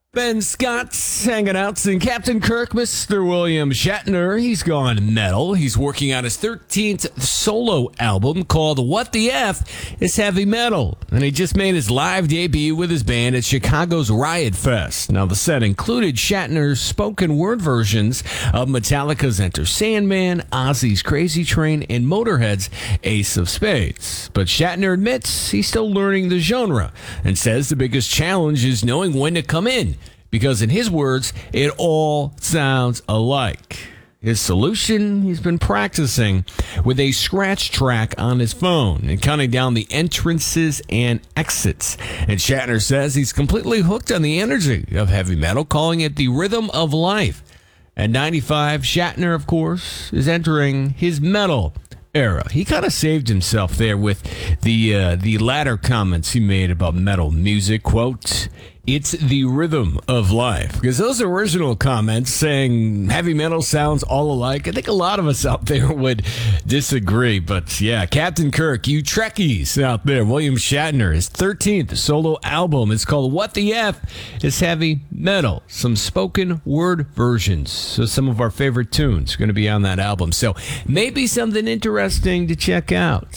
Ben Scott's hanging out, and Captain Kirk, Mr. William Shatner, he's gone metal. He's working on his 13th solo album called What the F is Heavy Metal. And he just made his live debut with his band at Chicago's Riot Fest. Now, the set included Shatner's spoken word versions of Metallica's Enter Sandman, Ozzy's Crazy Train, and Motorhead's Ace of Spades. But Shatner admits he's still learning the genre and says the biggest challenge is knowing when to come in, because in his words, it all sounds alike. His solution, he's been practicing with a scratch track on his phone and counting down the entrances and exits. And Shatner says he's completely hooked on the energy of heavy metal, calling it the rhythm of life. At 95, Shatner, of course, is entering his metal era. He kind of saved himself there with the latter comments he made about metal music. Quote, "It's the rhythm of life." Because those original comments saying heavy metal sounds all alike, I think a lot of us out there would disagree. But yeah, Captain Kirk, you Trekkies out there, William Shatner, his 13th solo album is called What the F is Heavy Metal. Some spoken word versions. So some of our favorite tunes are going to be on that album. So maybe something interesting to check out.